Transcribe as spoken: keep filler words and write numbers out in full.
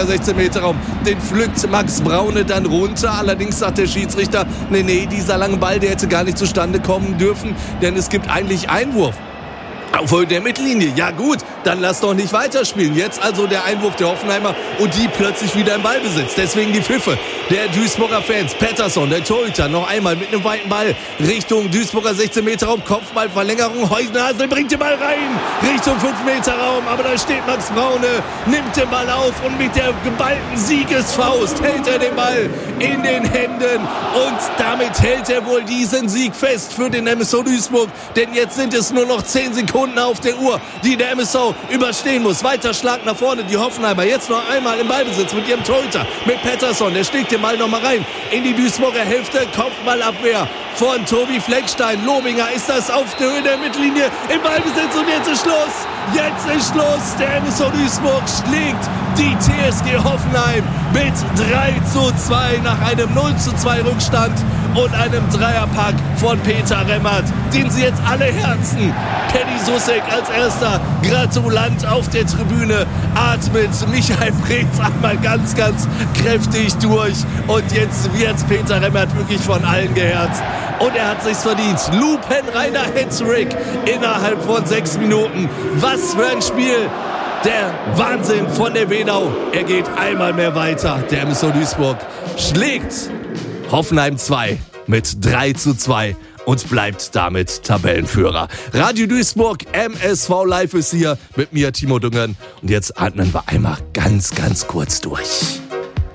Duisburger sechzehn Meter Raum. Den pflückt Max Braune dann runter. Allerdings sagt der Schiedsrichter, nee, nee, dieser lange Ball, der hätte gar nicht zustande kommen dürfen, denn es gibt eigentlich Einwurf auf Höhe der Mittellinie. Ja gut, dann lass doch nicht weiterspielen. Jetzt also der Einwurf der Hoffenheimer und die plötzlich wieder im Ballbesitz. Deswegen die Pfiffe der Duisburger Fans. Pettersson, der Torhüter, noch einmal mit einem weiten Ball Richtung Duisburger sechzehn Meter Raum. Kopfballverlängerung. Heusenhasel bringt den Ball rein Richtung fünf Meter Raum. Aber da steht Max Braune, nimmt den Ball auf und mit der geballten Siegesfaust hält er den Ball in den Händen. Und damit hält er wohl diesen Sieg fest für den M S V Duisburg. Denn jetzt sind es nur noch zehn Sekunden auf der Uhr, die der M S V überstehen muss. Weiter Schlag nach vorne, die Hoffenheimer jetzt noch einmal im Ballbesitz mit ihrem Torhüter, mit Pettersson. Der schlägt den Ball noch mal rein in die Duisburger Hälfte. Kopfballabwehr von Tobi Fleckstein. Lobinger ist das auf der Höhe der Mittellinie im Ballbesitz und jetzt ist Schluss. Jetzt ist Schluss. Der M S V Duisburg schlägt die T S G Hoffenheim mit drei zu zwei nach einem null zu zwei Rückstand und einem Dreierpack von Peter Remmert, den sie jetzt alle herzen. Kenny Sussek als erster Gratulant auf der Tribüne, atmet Michael Preetz einmal ganz, ganz kräftig durch und jetzt wird Peter Remmert wirklich von allen geherzt. Und er hat sich's verdient. Lupenreiner Hattrick innerhalb von sechs Minuten. Was für ein Spiel. Der Wahnsinn von der Wedau. Er geht einmal mehr weiter. Der M S V Duisburg schlägt Hoffenheim zwei mit drei zu zwei und bleibt damit Tabellenführer. Radio Duisburg, M S V Live ist hier mit mir, Timo Dungen. Und jetzt atmen wir einmal ganz, ganz kurz durch.